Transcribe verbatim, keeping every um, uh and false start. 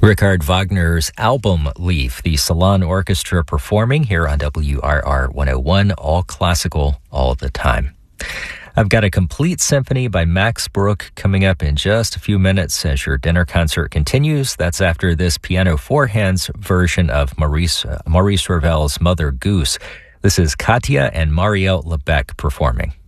Richard Wagner's album Leaf, the Salon Orchestra performing here on W R R one oh one, all classical, all the time. I've got a complete symphony by Max Bruch coming up in just a few minutes as your dinner concert continues. That's after this piano four hands version of Maurice, uh, Maurice Ravel's Mother Goose. This is Katia and Marielle Lebec performing.